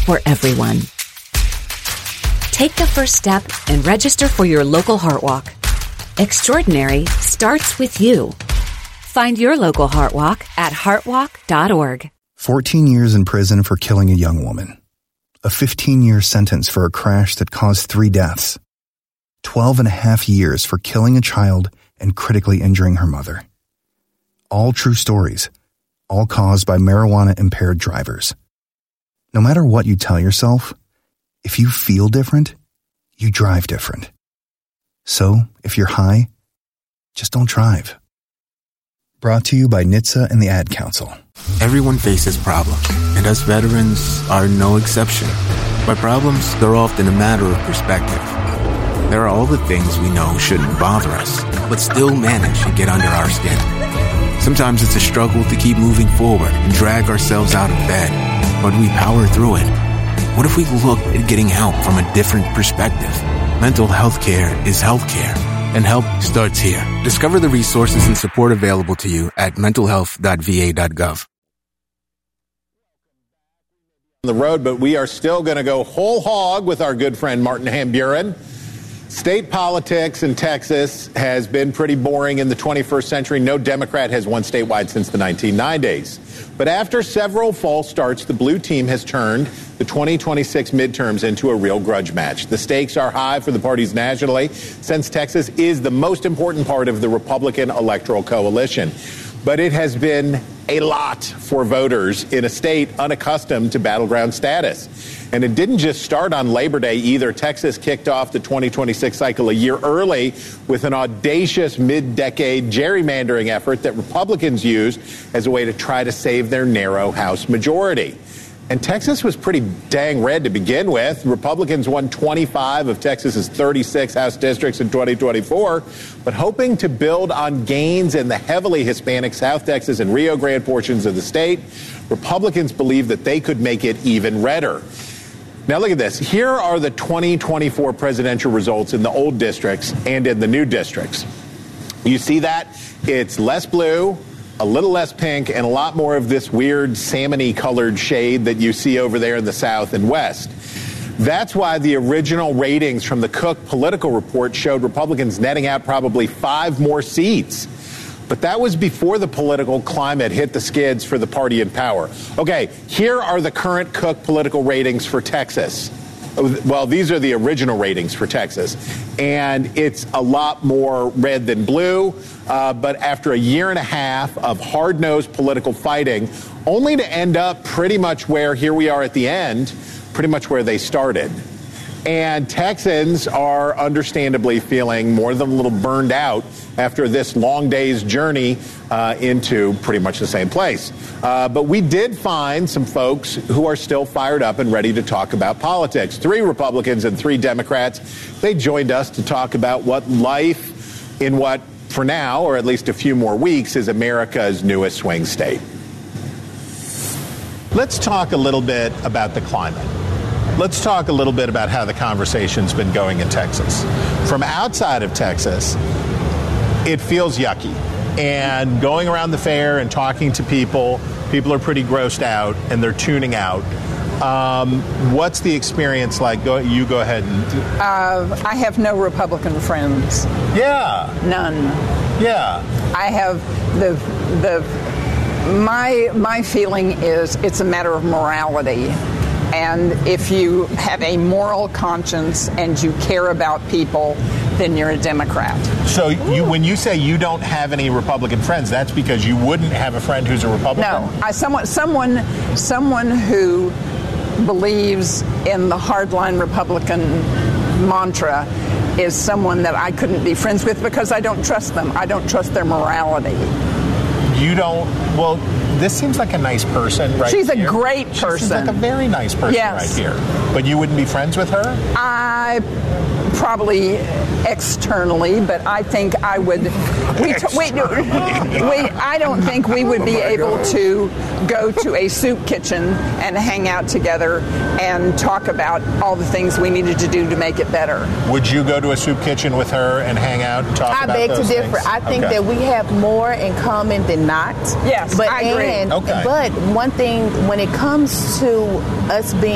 for everyone. Take the first step and register for your local Heart Walk. Extraordinary starts with you. Find your local Heart Walk at heartwalk.org. 14 years in prison for killing a young woman. A 15-year sentence for a crash that caused 3 deaths. 12 and a half years for killing a child and critically injuring her mother. All true stories, all caused by marijuana-impaired drivers. No matter what you tell yourself, if you feel different, you drive different. So, if you're high, just don't drive. Brought to you by NHTSA and the Ad Council. Everyone faces problems, and us veterans are no exception. But problems, they're often a matter of perspective. There are all the things we know shouldn't bother us, but still manage to get under our skin. Sometimes it's a struggle to keep moving forward and drag ourselves out of bed, but we power through it. What if we looked at getting help from a different perspective? Mental health care is health care, and help starts here. Discover the resources and support available to you at mentalhealth.va.gov. The road, but we are still going to go whole hog with our good friend Martin Hamburen. State politics in Texas has been pretty boring in the 21st century. No Democrat has won statewide since the 1990s. But after several false starts, the blue team has turned the 2026 midterms into a real grudge match. The stakes are high for the parties nationally, since Texas is the most important part of the Republican electoral coalition. But it has been a lot for voters in a state unaccustomed to battleground status. And it didn't just start on Labor Day either. Texas kicked off the 2026 cycle a year early with an audacious mid-decade gerrymandering effort that Republicans used as a way to try to save their narrow House majority. And Texas was pretty dang red to begin with. Republicans won 25 of Texas's 36 House districts in 2024, but hoping to build on gains in the heavily Hispanic South Texas and Rio Grande portions of the state, Republicans believe that they could make it even redder. Now look at this. Here are the 2024 presidential results in the old districts and in the new districts. You see that? It's less blue, a little less pink, and a lot more of this weird salmon-y colored shade that you see over there in the South and West. That's why the original ratings from the Cook Political Report showed Republicans netting out probably 5 more seats. But that was before the political climate hit the skids for the party in power. Okay, here are the current Cook political ratings for Texas. Well, these are the original ratings for Texas. And it's a lot more red than blue. But after a year and a half of hard-nosed political fighting, only to end up pretty much where here we are at the end, pretty much where they started. And Texans are understandably feeling more than a little burned out after this long day's journey into pretty much the same place. But we did find some folks who are still fired up and ready to talk about politics. 3 Republicans and 3 Democrats. They joined us to talk about what life in what, for now, or at least a few more weeks, is America's newest swing state. Let's talk a little bit about the climate. Let's talk a little bit about how the conversation's been going in Texas. From outside of Texas, it feels yucky. And going around the fair and talking to people are pretty grossed out and they're tuning out. What's the experience like? Go ahead and... I have no Republican friends. Yeah. None. Yeah. I have my feeling is it's a matter of morality. And if you have a moral conscience and you care about people, then you're a Democrat. So when you say you don't have any Republican friends, that's because you wouldn't have a friend who's a Republican? No, someone who believes in the hardline Republican mantra is someone that I couldn't be friends with because I don't trust them. I don't trust their morality. You don't? Well, this seems like a nice person right She's here. A great person. She seems like a very nice person right here. But you wouldn't be friends with her? I probably externally, but I think I would. I don't think we would be able to go to a soup kitchen and hang out together and talk about all the things we needed to do to make it better. Would you go to a soup kitchen with her and hang out and talk about those things? I beg to differ. I think that we have more in common than not. Yes, I agree. But one thing, when it comes to us being